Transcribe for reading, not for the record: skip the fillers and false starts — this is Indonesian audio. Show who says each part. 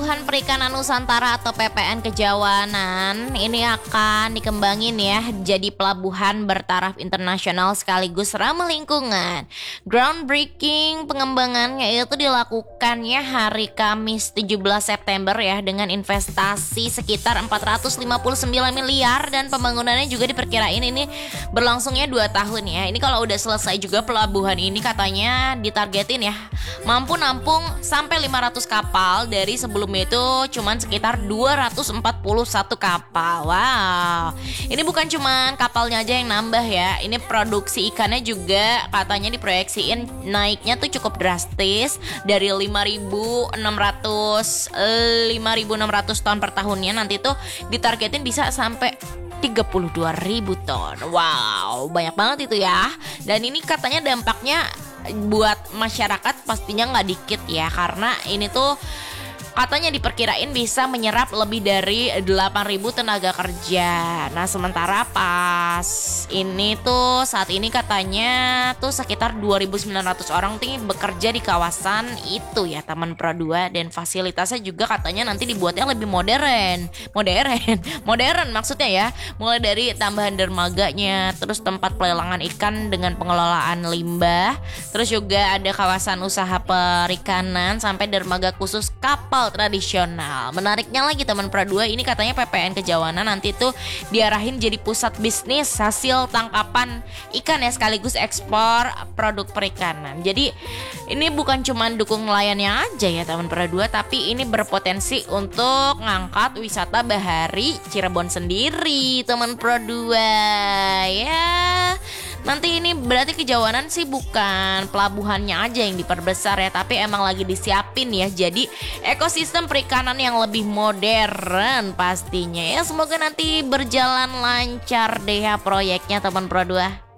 Speaker 1: Pelabuhan Perikanan Nusantara atau PPN Kejawanan ini akan dikembangin ya jadi pelabuhan bertaraf internasional sekaligus ramah lingkungan. Groundbreaking pengembangannya itu dilakukannya hari Kamis 17 September ya dengan investasi sekitar 459 miliar dan pembangunannya juga diperkirain ini berlangsungnya 2 tahun ya. Ini kalau udah selesai juga pelabuhan ini katanya ditargetin ya mampu nampung sampai 500 kapal dari sebelumnya itu cuman sekitar 241 kapal. Wow. Ini bukan cuman kapalnya aja yang nambah ya. Ini produksi ikannya juga katanya diproyeksiin naiknya tuh cukup drastis dari 5.600 ton per tahunnya nanti tuh ditargetin bisa sampai 32.000 ton. Wow, banyak banget itu ya. Dan ini katanya dampaknya buat masyarakat pastinya nggak dikit ya, karena ini tuh katanya diperkirain bisa menyerap lebih dari 8.000 tenaga kerja. Nah sementara pas ini tuh saat ini katanya tuh sekitar 2.900 orang tuh bekerja di kawasan itu ya Taman Pro 2. Dan fasilitasnya juga katanya nanti dibuatnya lebih modern maksudnya ya. Mulai dari tambahan dermaganya, terus tempat pelelangan ikan dengan pengelolaan limbah, terus juga ada kawasan usaha perikanan sampai dermaga khusus kapal tradisional. Menariknya lagi Taman Pro 2 ini katanya PPN Kejawanan nanti tuh diarahin jadi pusat bisnis hasil tangkapan ikan ya sekaligus ekspor produk perikanan. Jadi ini bukan cuma dukung nelayannya aja ya Taman Pro 2, tapi ini berpotensi untuk ngangkat wisata bahari Cirebon sendiri Taman Pro 2 ya. Nanti ini berarti Kejawanan sih bukan pelabuhannya aja yang diperbesar ya, tapi emang lagi disiapin ya jadi ekosistem perikanan yang lebih modern pastinya ya. Semoga nanti berjalan lancar deh ya proyeknya Taman Pro 2.